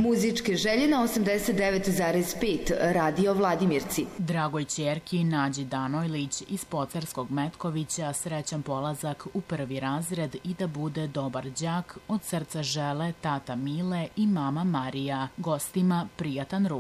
Muzičke želje na 89,5 Radio Vladimirci. Dragoj ćerki Nađi Danojlić iz Pocarskog Metkovića srećan polazak u prvi razred i da bude dobar đak, od srca žele tata Mile i mama Marija. Gostima prijatan ručak.